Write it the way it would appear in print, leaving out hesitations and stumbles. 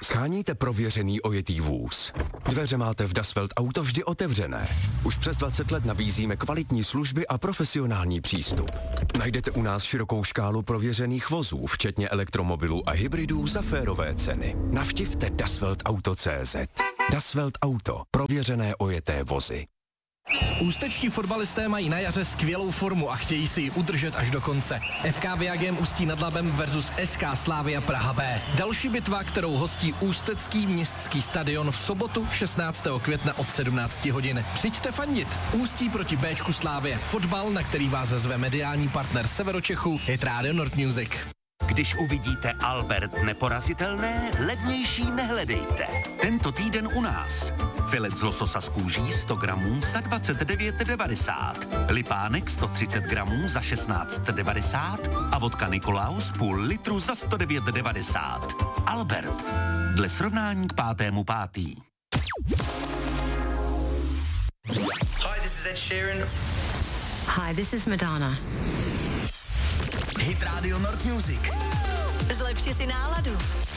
Sháníte prověřený ojetý vůz. Dveře máte v Das Welt Auto vždy otevřené. Už přes 20 let nabízíme kvalitní služby a profesionální přístup. Najdete u nás širokou škálu prověřených vozů, včetně elektromobilů a hybridů za férové ceny. Navštivte dasweltauto.cz. Das Welt Auto. Prověřené ojeté vozy. Ústečtí fotbalisté mají na jaře skvělou formu a chtějí si ji udržet až do konce. FK Viagem Ústí nad Labem versus SK Slavia Praha B. Další bitva, kterou hostí Ústecký městský stadion v sobotu 16. května od 17 hodin. Přijďte fandit. Ústí proti Bčku Slavie. Fotbal, na který vás zve mediální partner Severočechu, je Radio Nord Music. Když uvidíte Albert neporazitelné, levnější nehledejte. Tento týden u nás. Filet z lososa z kůží 100 gramů za 29,90. Lipánek 130 gramů za 16,90. A vodka Nikolaus půl litru za 109,90. Albert. Dle srovnání k 5.5. Hi, this is Ed Sheeran. Hi, this is Madonna. Hit Radio Nord Music. Zlepši si náladu.